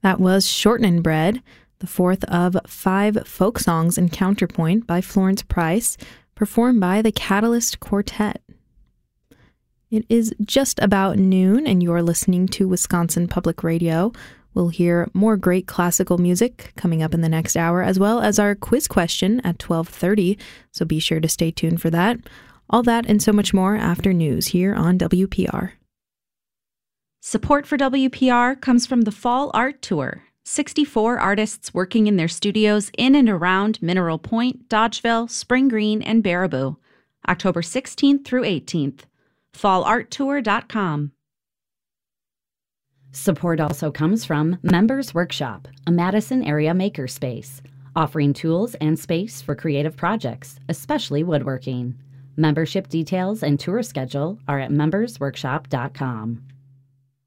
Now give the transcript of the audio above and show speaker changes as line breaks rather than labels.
That was Shortening Bread, the fourth of 5 folk songs in Counterpoint by Florence Price, performed by the Catalyst Quartet. It is just about noon, and you're listening to Wisconsin Public Radio. We'll hear more great classical music coming up in the next hour, as well as our quiz question at 12:30, so be sure to stay tuned for that. All that and so much more after news here on WPR.
Support for WPR comes from the Fall Art Tour. 64 artists working in their studios in and around Mineral Point, Dodgeville, Spring Green, and Baraboo. October 16th through 18th. FallArtTour.com.
Support also comes from Members Workshop, a Madison area makerspace, offering tools and space for creative projects, especially woodworking. Membership details and tour schedule are at membersworkshop.com.